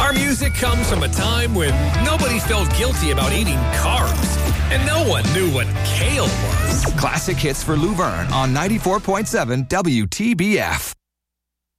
Our music comes from a time when nobody felt guilty about eating carbs, and no one knew what kale was. Classic hits for Luverne on 94.7 WTBF.